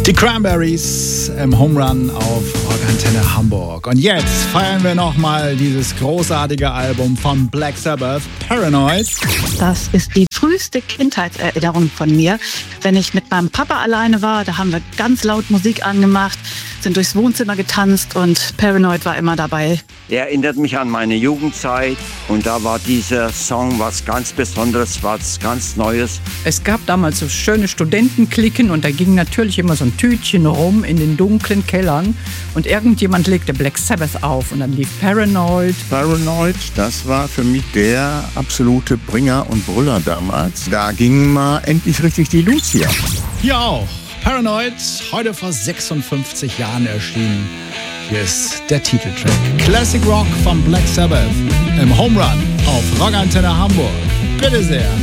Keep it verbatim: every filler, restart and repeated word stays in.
Die Cranberries im Home Run auf Rockantenne Hamburg. Und jetzt feiern wir nochmal dieses großartige Album von Black Sabbath, Paranoid. Das ist die früheste Kindheitserinnerung von mir. Wenn ich mit meinem Papa alleine war, da haben wir ganz laut Musik angemacht, sind durchs Wohnzimmer getanzt und Paranoid war immer dabei. Er erinnert mich an meine Jugendzeit und da war dieser Song was ganz Besonderes, was ganz Neues. Es gab damals so schöne Studentenklicken und da ging natürlich immer so ein Tütchen rum in den dunklen Kellern und irgendjemand legte Black Sabbath auf und dann lief Paranoid. Paranoid, das war für mich der absolute Bringer und Brüller damals. Da ging mal endlich richtig die Lucia. Hier auch. Paranoid, heute vor sechsundfünfzig Jahren erschienen. Hier ist der Titeltrack. Classic Rock von Black Sabbath im Home Run auf Rockantenne Hamburg. Bitte sehr.